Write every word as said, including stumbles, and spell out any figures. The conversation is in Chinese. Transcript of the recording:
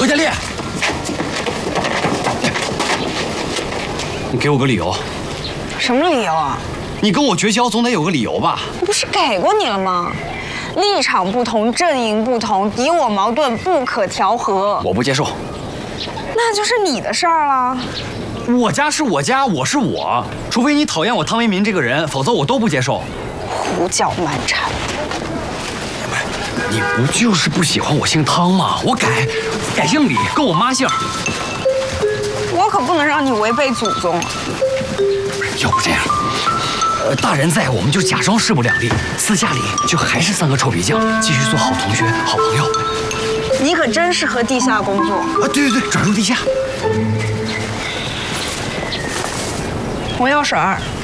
何佳丽，你给我个理由。 什么理由啊？ 你跟我绝交总得有个理由吧？ 不是给过你了吗？立场不同，阵营不同，敌我矛盾不可调和。 我不接受。 那就是你的事儿了。 我家是我家，我是我，除非你讨厌我汤为民这个人，否则我都不接受。 胡搅蛮缠。 你不就是不喜欢我姓汤吗？我改，改姓李，跟我妈姓。 我可不能让你违背祖宗。 要不这样，呃，大人在，我们就假装势不两立，私下里就还是三个臭皮匠，继续做好同学、好朋友。 你可真适合地下工作啊！对对对，转入地下。 我要水儿。